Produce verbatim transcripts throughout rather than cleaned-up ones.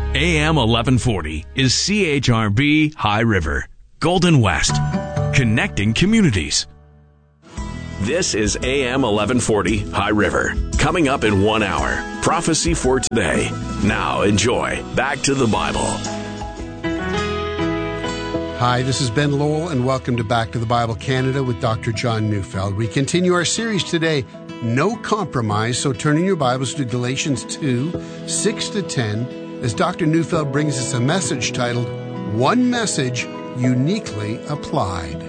A M eleven forty is C H R B High River, Golden West, connecting communities. This is A M eleven forty High River. Coming up in one hour, Prophecy for Today. Now enjoy Back to the Bible. Hi, this is Ben Lowell, and welcome to Back to the Bible Canada with Doctor John Neufeld. We continue our series today, No Compromise, so turn in your Bibles to Galatians two, six to ten, as Doctor Neufeld brings us a message titled, One Message Uniquely Applied.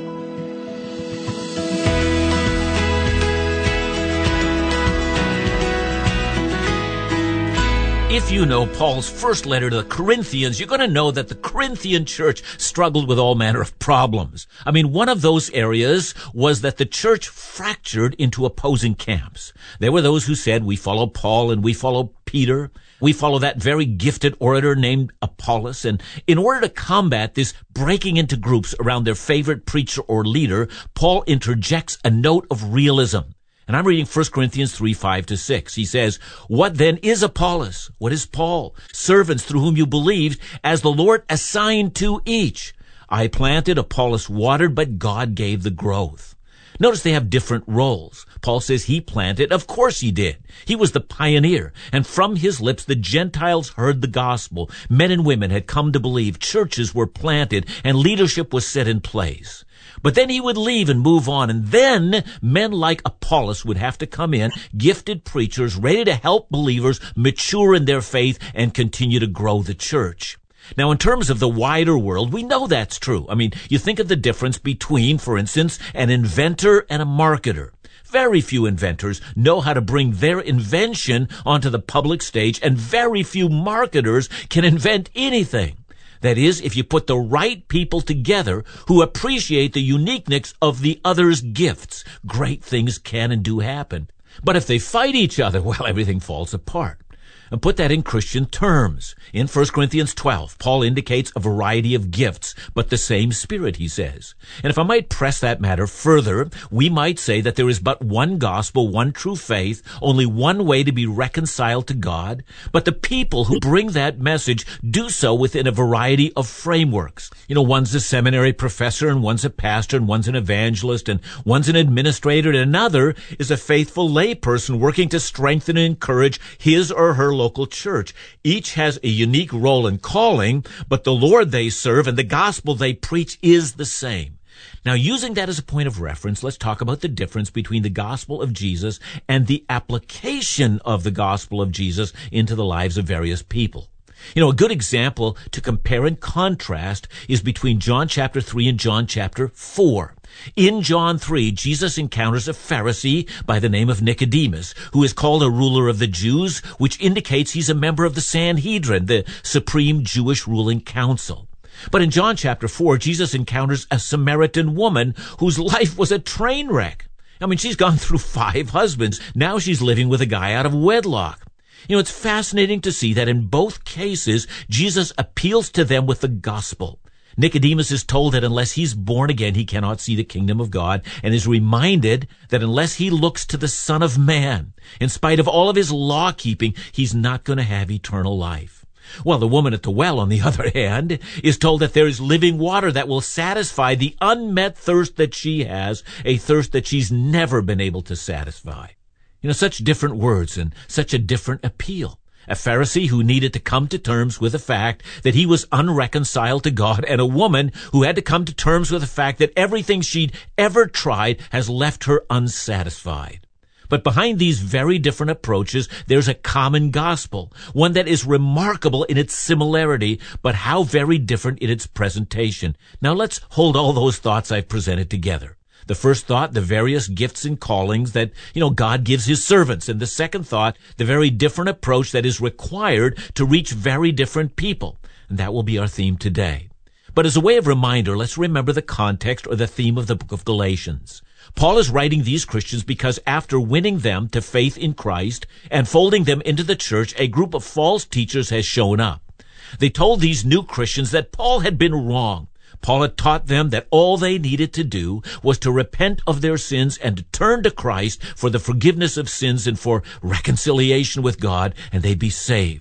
If you know Paul's first letter to the Corinthians, you're going to know that the Corinthian church struggled with all manner of problems. I mean, one of those areas was that the church fractured into opposing camps. There were those who said, we follow Paul and we follow Peter. We follow that very gifted orator named Apollos. And in order to combat this breaking into groups around their favorite preacher or leader, Paul interjects a note of realism. And I'm reading First Corinthians three, five to six. He says, What then is Apollos? What is Paul? Servants through whom you believed, as the Lord assigned to each. I planted, Apollos watered, but God gave the growth. Notice they have different roles. Paul says he planted. Of course he did. He was the pioneer. And from his lips, the Gentiles heard the gospel. Men and women had come to believe. Churches were planted and leadership was set in place. But then he would leave and move on, and then men like Apollos would have to come in, gifted preachers, ready to help believers mature in their faith and continue to grow the church. Now, in terms of the wider world, we know that's true. I mean, you think of the difference between, for instance, an inventor and a marketer. Very few inventors know how to bring their invention onto the public stage, and very few marketers can invent anything. That is, if you put the right people together who appreciate the uniqueness of the other's gifts, great things can and do happen. But if they fight each other, well, everything falls apart. And put that in Christian terms. In First Corinthians twelve, Paul indicates a variety of gifts, but the same Spirit, he says. And if I might press that matter further, we might say that there is but one gospel, one true faith, only one way to be reconciled to God, but the people who bring that message do so within a variety of frameworks. You know, one's a seminary professor, and one's a pastor, and one's an evangelist, and one's an administrator, and another is a faithful layperson working to strengthen and encourage his or her local church. Each has a unique role and calling, but the Lord they serve and the gospel they preach is the same. Now, using that as a point of reference, let's talk about the difference between the gospel of Jesus and the application of the gospel of Jesus into the lives of various people. You know, a good example to compare and contrast is between John chapter three and John chapter four. In John three, Jesus encounters a Pharisee by the name of Nicodemus, who is called a ruler of the Jews, which indicates he's a member of the Sanhedrin, the supreme Jewish ruling council. But in John chapter four, Jesus encounters a Samaritan woman whose life was a train wreck. I mean, she's gone through five husbands. Now she's living with a guy out of wedlock. You know, it's fascinating to see that in both cases, Jesus appeals to them with the gospel. Nicodemus is told that unless he's born again, he cannot see the kingdom of God, and is reminded that unless he looks to the Son of Man, in spite of all of his law-keeping, he's not going to have eternal life. Well, the woman at the well, on the other hand, is told that there is living water that will satisfy the unmet thirst that she has, a thirst that she's never been able to satisfy. You know, such different words and such a different appeal. A Pharisee who needed to come to terms with the fact that he was unreconciled to God, and a woman who had to come to terms with the fact that everything she'd ever tried has left her unsatisfied. But behind these very different approaches, there's a common gospel, one that is remarkable in its similarity, but how very different in its presentation. Now let's hold all those thoughts I've presented together. The first thought, the various gifts and callings that, you know, God gives his servants. And the second thought, the very different approach that is required to reach very different people. And that will be our theme today. But as a way of reminder, let's remember the context or the theme of the book of Galatians. Paul is writing these Christians because after winning them to faith in Christ and folding them into the church, a group of false teachers has shown up. They told these new Christians that Paul had been wrong. Paul had taught them that all they needed to do was to repent of their sins and to turn to Christ for the forgiveness of sins and for reconciliation with God, and they'd be saved.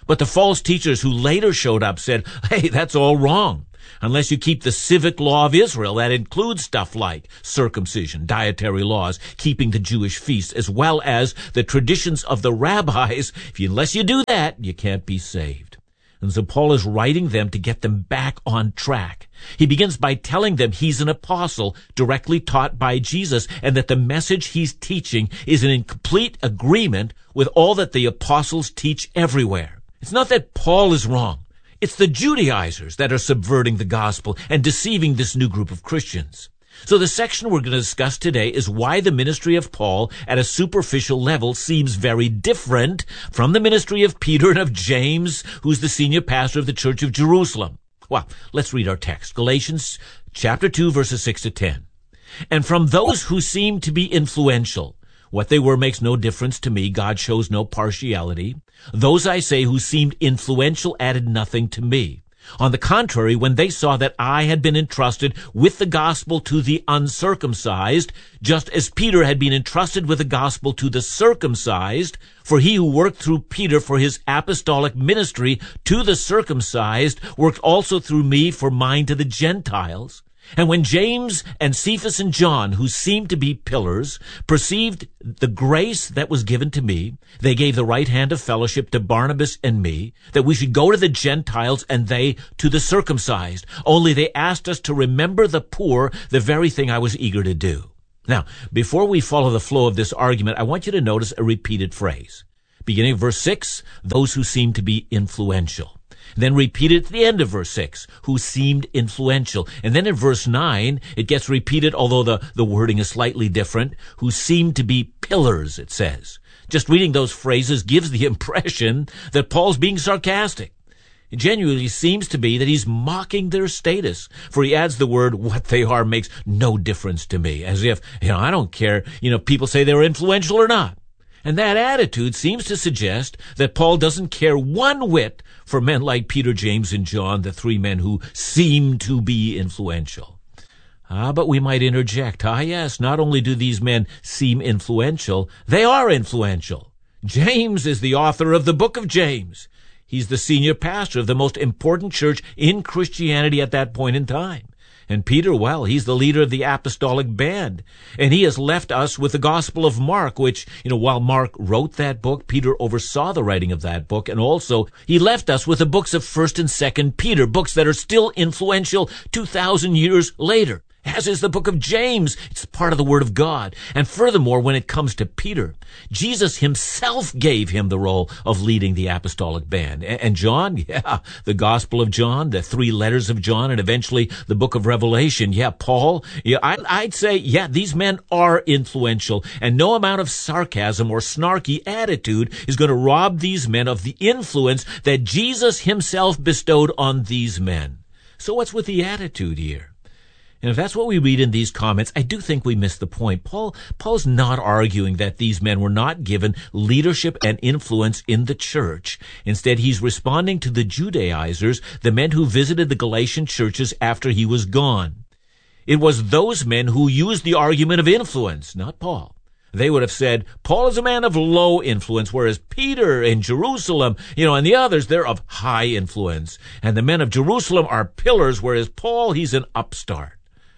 But the false teachers who later showed up said, hey, that's all wrong. Unless you keep the civic law of Israel, that includes stuff like circumcision, dietary laws, keeping the Jewish feasts, as well as the traditions of the rabbis. If you, unless you do that, you can't be saved. And so Paul is writing them to get them back on track. He begins by telling them he's an apostle directly taught by Jesus, and that the message he's teaching is in complete agreement with all that the apostles teach everywhere. It's not that Paul is wrong. It's the Judaizers that are subverting the gospel and deceiving this new group of Christians. So the section we're going to discuss today is why the ministry of Paul at a superficial level seems very different from the ministry of Peter and of James, who's the senior pastor of the Church of Jerusalem. Well, let's read our text. Galatians chapter two, verses six to ten. And from those who seem to be influential, what they were makes no difference to me. God shows no partiality. Those, I say, who seemed influential added nothing to me. On the contrary, when they saw that I had been entrusted with the gospel to the uncircumcised, just as Peter had been entrusted with the gospel to the circumcised, for he who worked through Peter for his apostolic ministry to the circumcised worked also through me for mine to the Gentiles. And when James and Cephas and John, who seemed to be pillars, perceived the grace that was given to me, they gave the right hand of fellowship to Barnabas and me, that we should go to the Gentiles and they to the circumcised. Only they asked us to remember the poor, the very thing I was eager to do. Now, before we follow the flow of this argument, I want you to notice a repeated phrase. Beginning of verse six, those who seem to be influential. Then repeated at the end of verse six, who seemed influential. And then in verse nine, it gets repeated, although the, the wording is slightly different, who seemed to be pillars, it says. Just reading those phrases gives the impression that Paul's being sarcastic. It genuinely seems to be that he's mocking their status, for he adds the word, what they are makes no difference to me, as if, you know, I don't care, you know, people say they're influential or not. And that attitude seems to suggest that Paul doesn't care one whit for men like Peter, James, and John, the three men who seem to be influential. Ah, but we might interject, ah, yes, not only do these men seem influential, they are influential. James is the author of the book of James. He's the senior pastor of the most important church in Christianity at that point in time. And Peter, well, he's the leader of the apostolic band. And he has left us with the Gospel of Mark, which, you know, while Mark wrote that book, Peter oversaw the writing of that book. And also, he left us with the books of First and Second Peter, books that are still influential two thousand years later. As is the book of James. It's part of the Word of God. And furthermore, when it comes to Peter, Jesus himself gave him the role of leading the apostolic band. And John, yeah, the Gospel of John, the three letters of John, and eventually the book of Revelation. Yeah, Paul, yeah, I'd say, yeah, these men are influential. And no amount of sarcasm or snarky attitude is going to rob these men of the influence that Jesus himself bestowed on these men. So what's with the attitude here? And if that's what we read in these comments, I do think we miss the point. Paul, Paul's not arguing that these men were not given leadership and influence in the church. Instead, he's responding to the Judaizers, the men who visited the Galatian churches after he was gone. It was those men who used the argument of influence, not Paul. They would have said, Paul is a man of low influence, whereas Peter in Jerusalem, you know, and the others, they're of high influence. And the men of Jerusalem are pillars, whereas Paul, he's an upstart.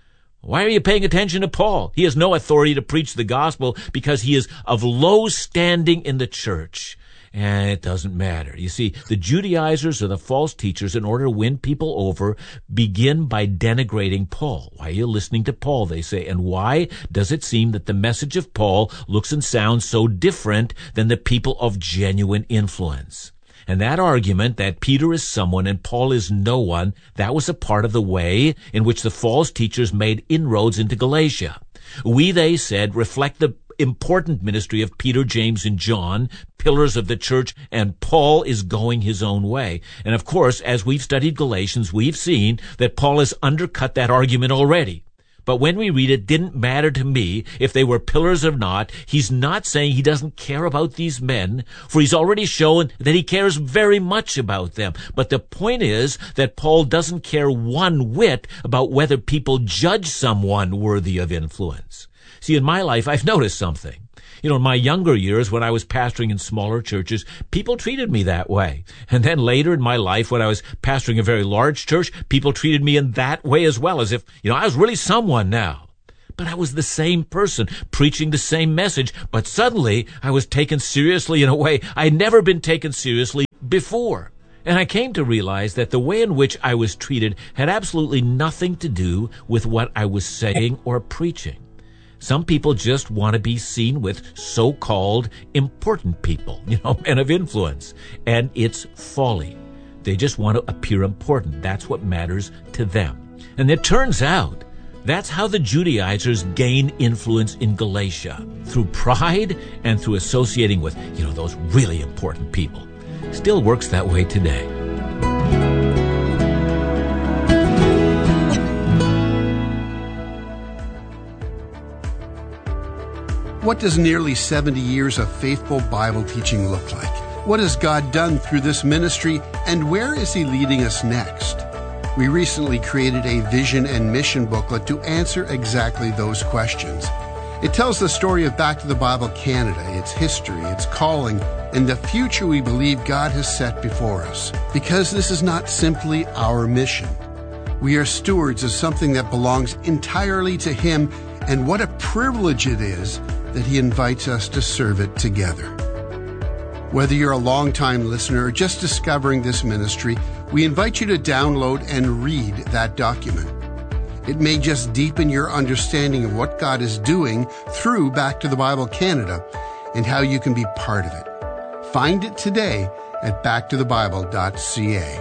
Why are you paying attention to Paul? He has no authority to preach the gospel because he is of low standing in the church. And it doesn't matter. You see, the Judaizers or the false teachers, in order to win people over, begin by denigrating Paul. Why are you listening to Paul, they say, and why does it seem that the message of Paul looks and sounds so different than the people of genuine influence? And that argument that Peter is someone and Paul is no one, that was a part of the way in which the false teachers made inroads into Galatia. We, they said, reflect the important ministry of Peter, James, and John, pillars of the church, and Paul is going his own way. And of course, as we've studied Galatians, we've seen that Paul has undercut that argument already. But when we read it, didn't matter to me if they were pillars or not. He's not saying he doesn't care about these men, for he's already shown that he cares very much about them. But the point is that Paul doesn't care one whit about whether people judge someone worthy of influence. See, in my life, I've noticed something. You know, in my younger years, when I was pastoring in smaller churches, people treated me that way. And then later in my life, when I was pastoring a very large church, people treated me in that way as well, as if, you know, I was really someone now. But I was the same person, preaching the same message, but suddenly I was taken seriously in a way I'd never been taken seriously before. And I came to realize that the way in which I was treated had absolutely nothing to do with what I was saying or preaching. Some people just want to be seen with so-called important people, you know, men of influence. And it's folly. They just want to appear important. That's what matters to them. And it turns out that's how the Judaizers gain influence in Galatia, through pride and through associating with, you know, those really important people. Still works that way today. What does nearly seventy years of faithful Bible teaching look like? What has God done through this ministry, and where is He leading us next? We recently created a vision and mission booklet to answer exactly those questions. It tells the story of Back to the Bible Canada, its history, its calling, and the future we believe God has set before us. Because this is not simply our mission. We are stewards of something that belongs entirely to Him, and what a privilege it is that He invites us to serve it together. Whether you're a long-time listener or just discovering this ministry, we invite you to download and read that document. It may just deepen your understanding of what God is doing through Back to the Bible Canada and how you can be part of it. Find it today at back to the bible dot c a.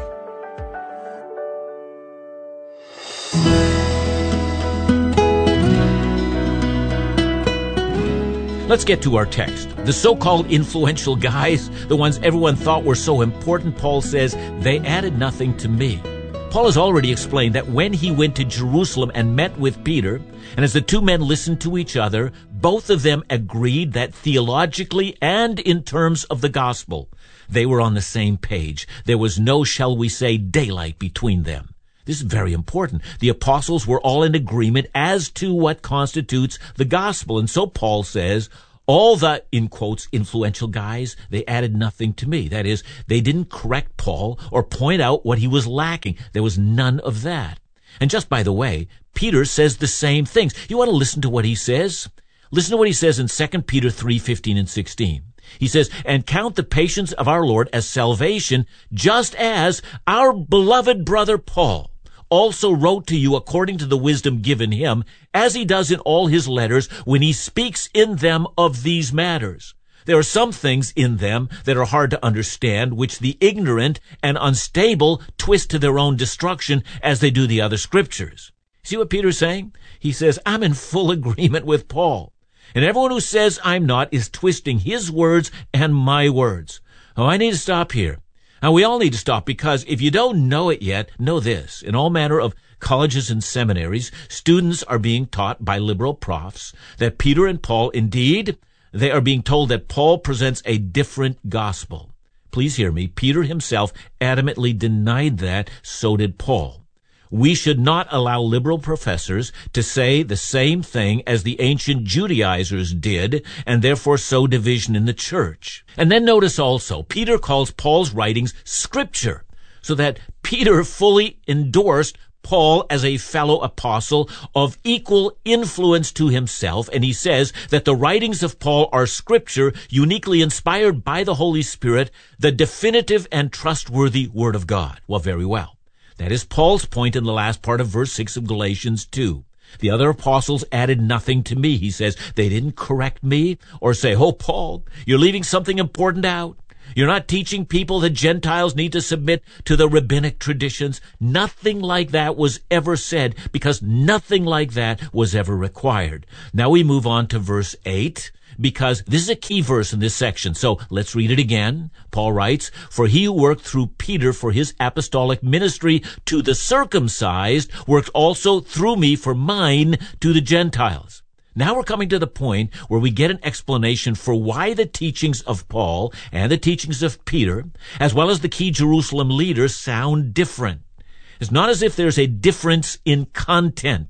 Let's get to our text. The so-called influential guys, the ones everyone thought were so important, Paul says, they added nothing to me. Paul has already explained that when he went to Jerusalem and met with Peter, and as the two men listened to each other, both of them agreed that theologically and in terms of the gospel, they were on the same page. There was no, shall we say, daylight between them. This is very important. The apostles were all in agreement as to what constitutes the gospel. And so Paul says, all the, in quotes, influential guys, they added nothing to me. That is, they didn't correct Paul or point out what he was lacking. There was none of that. And just by the way, Peter says the same things. You want to listen to what he says? Listen to what he says in Second Peter three fifteen and sixteen. He says, and count the patience of our Lord as salvation, just as our beloved brother Paul also wrote to you according to the wisdom given him, as he does in all his letters when he speaks in them of these matters. There are some things in them that are hard to understand, which the ignorant and unstable twist to their own destruction as they do the other scriptures. See what Peter's saying? He says, I'm in full agreement with Paul. And everyone who says I'm not is twisting his words and my words. Oh, I need to stop here. Now, we all need to stop, because if you don't know it yet, know this. In all manner of colleges and seminaries, students are being taught by liberal profs that Peter and Paul, indeed, they are being told that Paul presents a different gospel. Please hear me. Peter himself adamantly denied that. So did Paul. We should not allow liberal professors to say the same thing as the ancient Judaizers did, and therefore sow division in the church. And then notice also, Peter calls Paul's writings scripture, so that Peter fully endorsed Paul as a fellow apostle of equal influence to himself, and he says that the writings of Paul are scripture, uniquely inspired by the Holy Spirit, the definitive and trustworthy Word of God. Well, very well. That is Paul's point in the last part of verse six of Galatians two. The other apostles added nothing to me. He says they didn't correct me or say, oh, Paul, you're leaving something important out. You're not teaching people that Gentiles need to submit to the rabbinic traditions. Nothing like that was ever said, because nothing like that was ever required. Now we move on to verse eight. Because this is a key verse in this section. So let's read it again. Paul writes, for he who worked through Peter for his apostolic ministry to the circumcised worked also through me for mine to the Gentiles. Now we're coming to the point where we get an explanation for why the teachings of Paul and the teachings of Peter, as well as the key Jerusalem leaders, sound different. It's not as if there's a difference in content.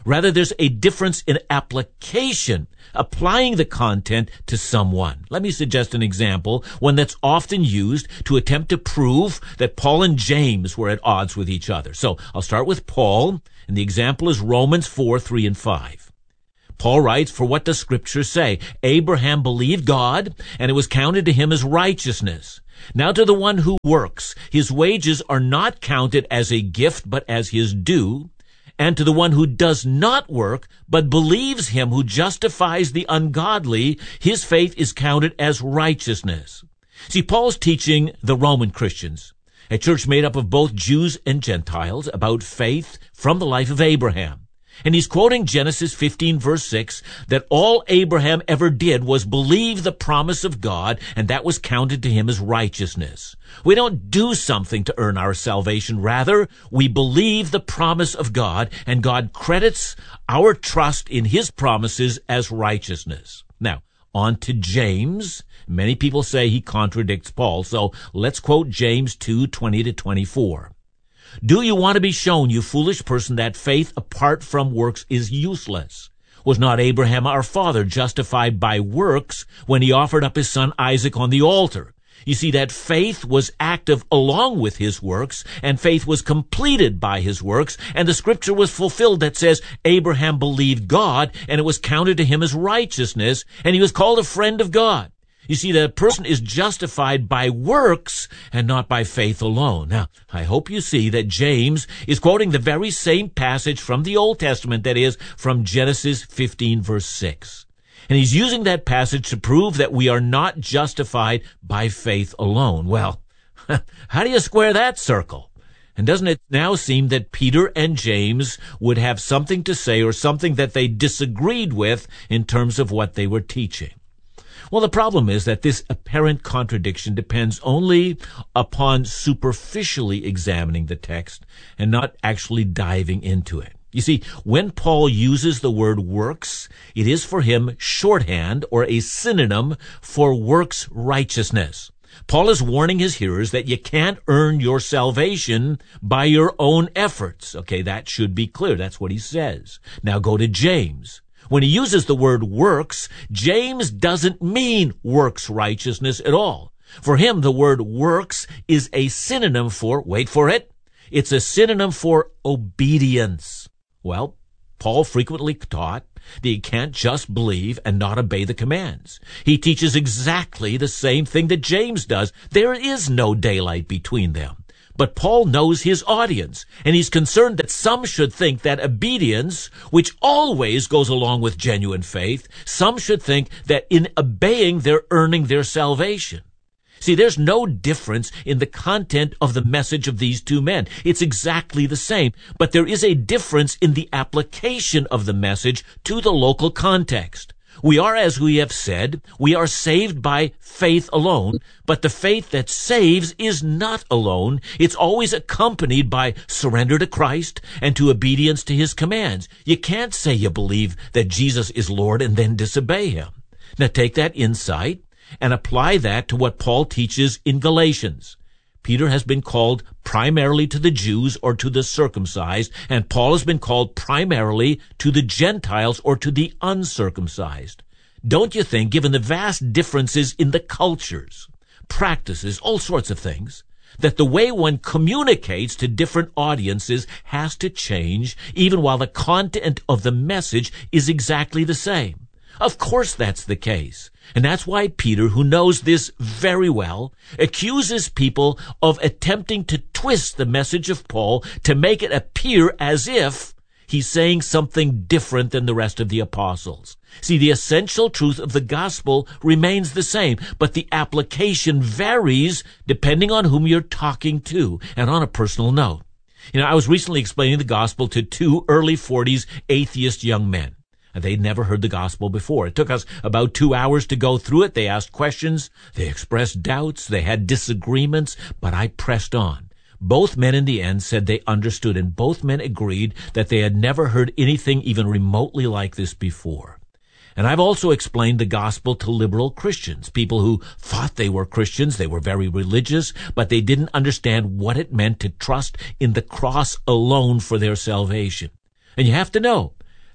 Rather, there's a difference in application, applying the content to someone. Let me suggest an example, one that's often used to attempt to prove that Paul and James were at odds with each other. So I'll start with Paul, and the example is Romans four, three, and five. Paul writes, "For what does Scripture say? Abraham believed God, and it was counted to him as righteousness. Now to the one who works, his wages are not counted as a gift, but as his due. And to the one who does not work, but believes him who justifies the ungodly, his faith is counted as righteousness." See, Paul's teaching the Roman Christians, a church made up of both Jews and Gentiles, about faith from the life of Abraham. And he's quoting Genesis fifteen, verse six, that all Abraham ever did was believe the promise of God, and that was counted to him as righteousness. We don't do something to earn our salvation. Rather, we believe the promise of God, and God credits our trust in his promises as righteousness. Now, on to James. Many people say he contradicts Paul, so let's quote James two, twenty to twenty-four. "Do you want to be shown, you foolish person, that faith apart from works is useless? Was not Abraham our father justified by works when he offered up his son Isaac on the altar? You see that faith was active along with his works, and faith was completed by his works, and the scripture was fulfilled that says, Abraham believed God, and it was counted to him as righteousness, and he was called a friend of God." You see, that a person is justified by works and not by faith alone. Now, I hope you see that James is quoting the very same passage from the Old Testament, that is, from Genesis fifteen, verse six. And he's using that passage to prove that we are not justified by faith alone. Well, how do you square that circle? And doesn't it now seem that Peter and James would have something to say, or something that they disagreed with in terms of what they were teaching? Well, the problem is that this apparent contradiction depends only upon superficially examining the text and not actually diving into it. You see, when Paul uses the word works, it is for him shorthand or a synonym for works righteousness. Paul is warning his hearers that you can't earn your salvation by your own efforts. Okay, that should be clear. That's what he says. Now go to James. When he uses the word works, James doesn't mean works righteousness at all. For him, the word works is a synonym for, wait for it, it's a synonym for obedience. Well, Paul frequently taught that you can't just believe and not obey the commands. He teaches exactly the same thing that James does. There is no daylight between them. But Paul knows his audience, and he's concerned that some should think that obedience, which always goes along with genuine faith, some should think that in obeying they're earning their salvation. See, there's no difference in the content of the message of these two men. It's exactly the same, but there is a difference in the application of the message to the local context. We are, as we have said, we are saved by faith alone, but the faith that saves is not alone. It's always accompanied by surrender to Christ and to obedience to his commands. You can't say you believe that Jesus is Lord and then disobey him. Now take that insight and apply that to what Paul teaches in Galatians. Peter has been called primarily to the Jews or to the circumcised, and Paul has been called primarily to the Gentiles or to the uncircumcised. Don't you think, given the vast differences in the cultures, practices, all sorts of things, that the way one communicates to different audiences has to change, even while the content of the message is exactly the same? Of course that's the case. And that's why Peter, who knows this very well, accuses people of attempting to twist the message of Paul to make it appear as if he's saying something different than the rest of the apostles. See, the essential truth of the gospel remains the same, but the application varies depending on whom you're talking to and on a personal note. You know, I was recently explaining the gospel to two early forties atheist young men. They'd never heard the gospel before. It took us about two hours to go through it. They asked questions. They expressed doubts. They had disagreements, but I pressed on. Both men in the end said they understood, and both men agreed that they had never heard anything even remotely like this before. And I've also explained the gospel to liberal Christians, people who thought they were Christians. They were very religious, but they didn't understand what it meant to trust in the cross alone for their salvation. And you have to know,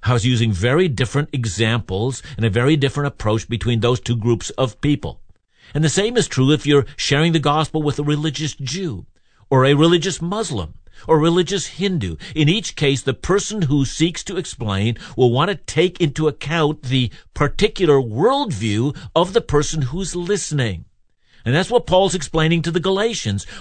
I was using very different examples and a very different approach between those two groups of people. And the same is true if you're sharing the gospel with a religious Jew or a religious Muslim or religious Hindu. In each case, the person who seeks to explain will want to take into account the particular worldview of the person who's listening. And that's what Paul's explaining to the Galatians.